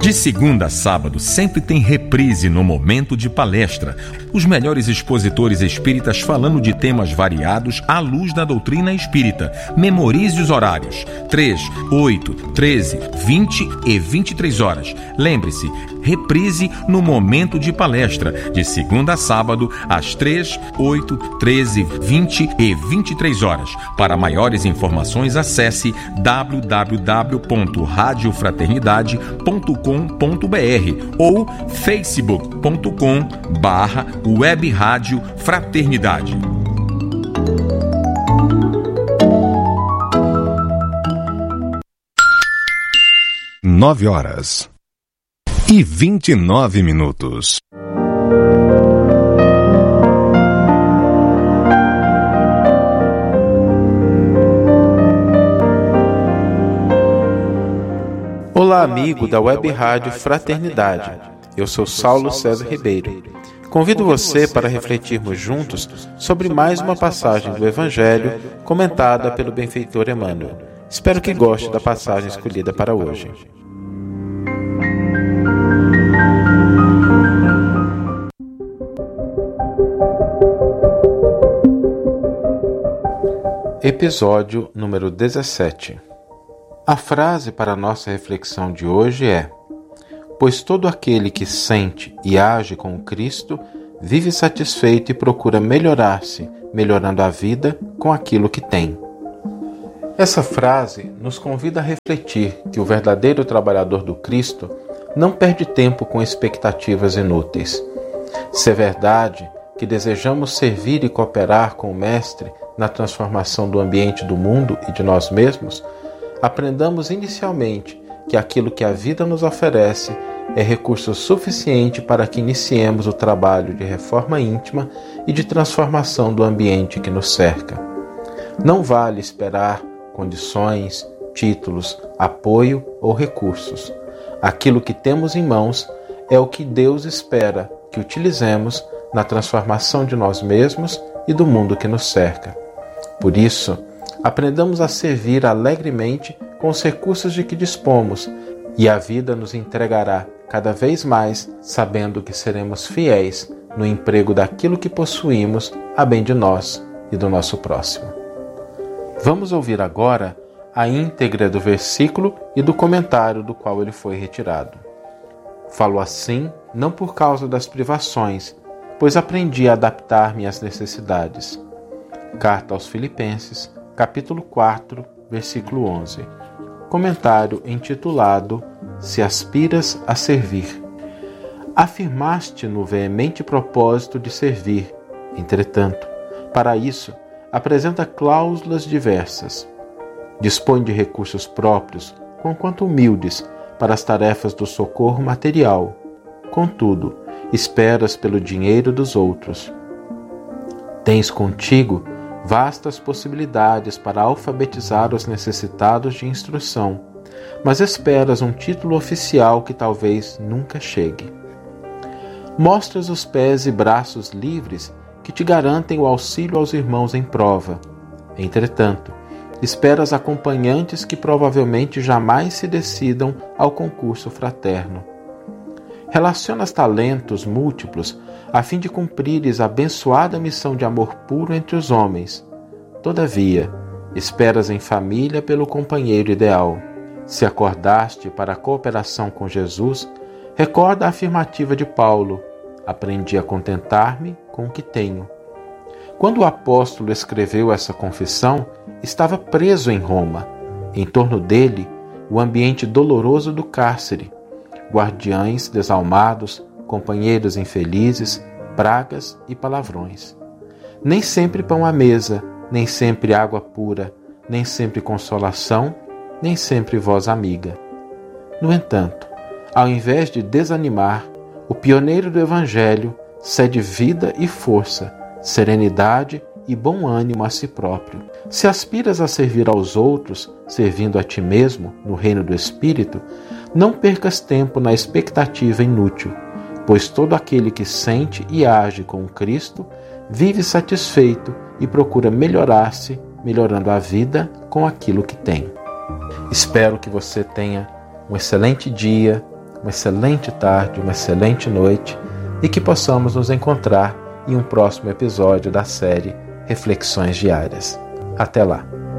De segunda a sábado, sempre tem reprise no Momento de Palestra. Os melhores expositores espíritas falando de temas variados à luz da doutrina espírita. Memorize os horários: 3, 8, 13, 20 e 23 horas. Lembre-se, reprise no Momento de Palestra, de segunda a sábado, às 3, 8, 13, 20 e 23 horas. Para maiores informações, acesse www.radiofraternidade.com.br ou facebook.com/Web Rádio Fraternidade. Nove horas e 29 minutos. Olá, amigo da Web Rádio Fraternidade. Eu sou Saulo César Ribeiro. Convido você para refletirmos juntos sobre mais uma passagem do Evangelho comentada pelo benfeitor Emmanuel. Espero que goste da passagem escolhida para hoje. Episódio número 17. A frase para a nossa reflexão de hoje é: pois todo aquele que sente e age com o Cristo vive satisfeito e procura melhorar-se, melhorando a vida com aquilo que tem. Essa frase nos convida a refletir que o verdadeiro trabalhador do Cristo não perde tempo com expectativas inúteis. Se é verdade que desejamos servir e cooperar com o Mestre na transformação do ambiente do mundo e de nós mesmos, aprendamos inicialmente que aquilo que a vida nos oferece é recurso suficiente para que iniciemos o trabalho de reforma íntima e de transformação do ambiente que nos cerca. Não vale esperar condições, títulos, apoio ou recursos. Aquilo que temos em mãos é o que Deus espera que utilizemos na transformação de nós mesmos e do mundo que nos cerca. Por isso, aprendamos a servir alegremente com os recursos de que dispomos, e a vida nos entregará cada vez mais, sabendo que seremos fiéis no emprego daquilo que possuímos a bem de nós e do nosso próximo. Vamos ouvir agora a íntegra do versículo e do comentário do qual ele foi retirado. Falo assim não por causa das privações, pois aprendi a adaptar-me às necessidades. Carta aos Filipenses, capítulo 4, versículo 11. Comentário intitulado Se aspiras a servir. Afirmaste no veemente propósito de servir. Entretanto, para isso, apresenta cláusulas diversas. Dispõe de recursos próprios, conquanto humildes, para as tarefas do socorro material. Contudo, esperas pelo dinheiro dos outros. Tens contigo vastas possibilidades para alfabetizar os necessitados de instrução, mas esperas um título oficial que talvez nunca chegue. Mostras os pés e braços livres que te garantem o auxílio aos irmãos em prova. Entretanto, esperas acompanhantes que provavelmente jamais se decidam ao concurso fraterno. Relacionas talentos múltiplos a fim de cumprires a abençoada missão de amor puro entre os homens. Todavia, esperas em família pelo companheiro ideal. Se acordaste para a cooperação com Jesus, recorda a afirmativa de Paulo: aprendi a contentar-me com o que tenho. Quando o apóstolo escreveu essa confissão, estava preso em Roma. Em torno dele, o ambiente doloroso do cárcere. Guardiães desalmados, companheiros infelizes, pragas e palavrões. Nem sempre pão à mesa, nem sempre água pura, nem sempre consolação, nem sempre voz amiga. No entanto, ao invés de desanimar, o pioneiro do Evangelho cede vida e força, serenidade e bom ânimo a si próprio. Se aspiras a servir aos outros, servindo a ti mesmo, no reino do Espírito, não percas tempo na expectativa inútil, pois todo aquele que sente e age com Cristo vive satisfeito e procura melhorar-se, melhorando a vida com aquilo que tem. Espero que você tenha um excelente dia, uma excelente tarde, uma excelente noite e que possamos nos encontrar em um próximo episódio da série Reflexões Diárias. Até lá!